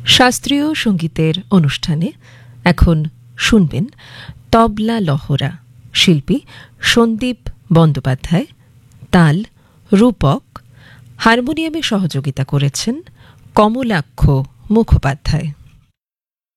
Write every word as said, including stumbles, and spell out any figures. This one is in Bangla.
শাস্ত্রীয় সঙ্গীতের অনুষ্ঠানে এখন শুনবেন তবলা লহরা, শিল্পী সন্দীপ বন্দ্যোপাধ্যায়, তাল রূপক, হারমোনিয়ামে সহযোগিতা করেছেন কমলাক্ষ মুখোপাধ্যায়।